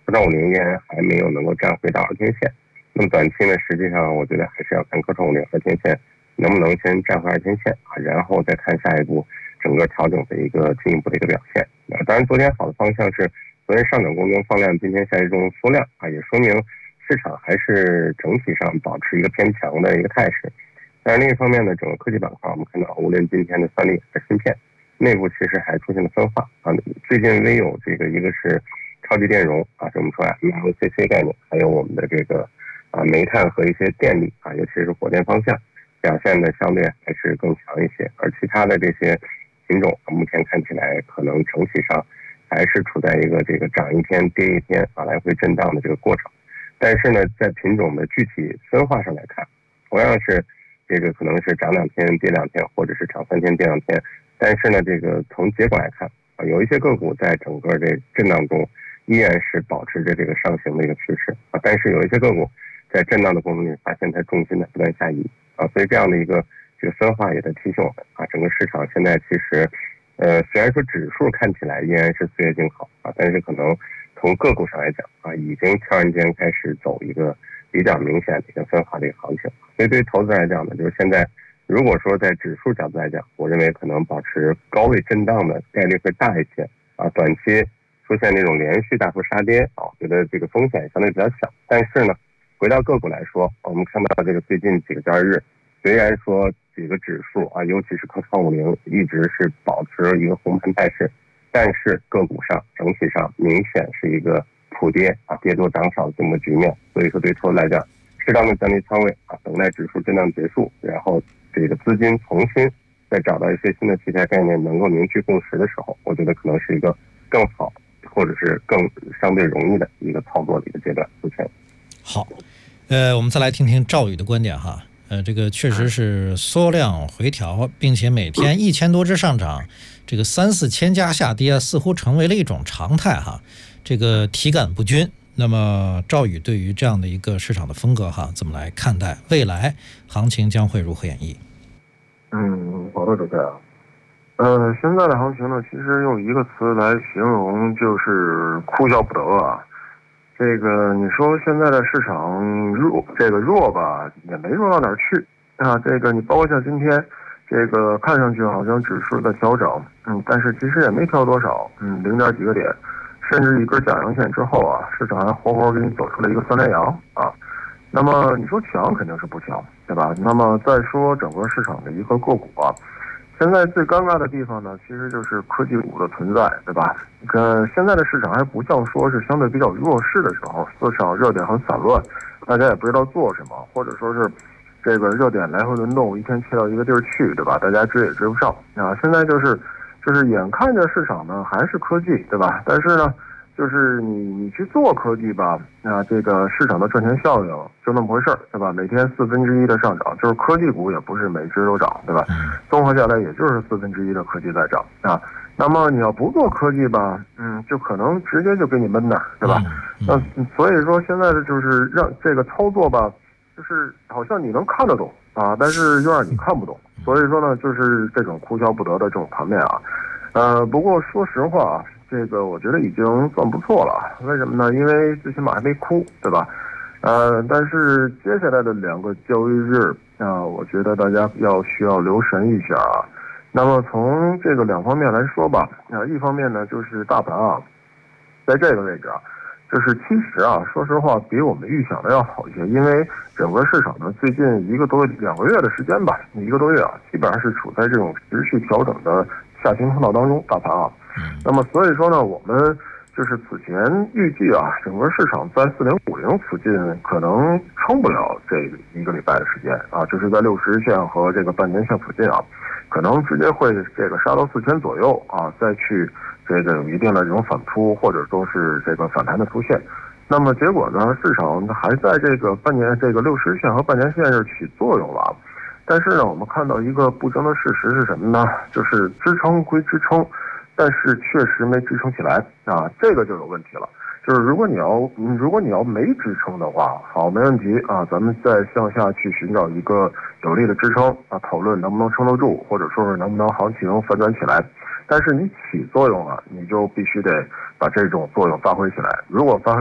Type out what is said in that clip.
科创50依然还没有能够站回到2天线。那么短期呢，实际上我觉得还是要看科创50和天线能不能先站回2天线然后再看下一步整个调整的一个进一步的一个表现。当然，昨天好的方向是昨天上涨过程中放量，今天下跌中缩量也说明市场还是整体上保持一个偏强的一个态势。但是另一方面呢，整个科技板块我们看到，无论今天的算力和芯片内部其实还出现了分化最近微有这个一个是超级电容这么说MLCC 概念，还有我们的这个煤炭和一些电力尤其是火电方向表现的相对还是更强一些，而其他的这些品种目前看起来可能整体上还是处在一个这个涨一天跌一天来回震荡的这个过程。但是呢，在品种的具体分化上来看，同样是这个可能是涨2天跌2天，或者是涨3天跌2天，但是呢，这个从结果来看有一些个股在整个这震荡中依然是保持着这个上行的一个趋势但是有一些个股在震荡的过程中发现它重心在不断下移所以这样的一个这个分化也在提醒我们整个市场现在其实虽然说指数看起来依然是岁月静好但是可能从个股上来讲已经突然间开始走一个比较明显的一个分化的一个行情。所以对于投资人来讲呢，就是现在如果说在指数角度来讲，我认为可能保持高位震荡的概率会大一些短期出现那种连续大幅杀跌我觉得这个风险相对比较小。但是呢，回到个股来说，我们看到这个最近几个交易日，虽然说几个指数尤其是科创50一直是保持一个红盘态势，但是个股上整体上明显是一个普跌跌多涨少这么个局面。所以说对投资来讲，适当的降低仓位等待指数震荡结束，然后这个资金重新再找到一些新的题材概念能够凝聚共识的时候，我觉得可能是一个更好或者是更相对容易的一个操作的一个阶段。 好，我们再来听听赵宇的观点哈。这个确实是缩量回调，并且每天1000多只上涨，这个3、4千家下跌似乎成为了一种常态哈。这个体感不均。那么赵宇对于这样的一个市场的风格怎么来看待？未来行情将会如何演绎？ 好的，主持人。现在的行情呢，其实用一个词来形容就是哭笑不得这个你说现在的市场弱吧，也没弱到哪儿去这个你包括像今天这个看上去好像指数在调整，但是其实也没调多少，0点几个点，甚至一根假阳线之后市场还活活给你走出了一个3连阳那么你说强肯定是不强，对吧？那么再说整个市场的一个个股现在最尴尬的地方呢，其实就是科技股的存在，对吧？现在的市场还不像说是相对比较弱势的时候，市场热点很散乱，大家也不知道做什么，或者说是这个热点来回轮动，一天切到一个地儿去，对吧？大家追也追不上现在就是眼看着市场呢还是科技，对吧？但是呢，就是你去做科技吧，这个市场的赚钱效应就那么回事儿，对吧？每天1/4的上涨，就是科技股也不是每只都涨，对吧？综合下来也就是1/4的科技在涨那么你要不做科技吧，就可能直接就给你闷那儿，对吧？那所以说现在的就是让这个操作吧，就是好像你能看得懂但是又让你看不懂，所以说呢，就是这种哭笑不得的这种盘面不过说实话这个我觉得已经算不错了。为什么呢？因为最起码还没哭，对吧？但是接下来的2个交易日我觉得大家需要留神一下那么从这个2方面来说吧一方面呢就是大盘在这个位置就是其实说实话比我们预想的要好一些，因为整个市场呢最近2个月的时间吧，1个多月基本上是处在这种持续调整的下行通道当中，大盘那么所以说呢，我们就是此前预计整个市场在4050附近可能撑不了这1个礼拜的时间就是在60日线和这个半年线附近可能直接会这个杀到4000左右再去这个有一定的这种反扑或者说是这个反弹的出现。那么结果呢，市场还在这个半年这个60日线和半年线是起作用了但是呢，我们看到一个不争的事实是什么呢？就是支撑归支撑，但是确实没支撑起来这个就有问题了。就是如果你要没支撑的话，好，没问题咱们再向下去寻找一个有力的支撑讨论能不能撑得住，或者说是能不能行情反转起来。但是你起作用了，你就必须得把这种作用发挥起来。如果发挥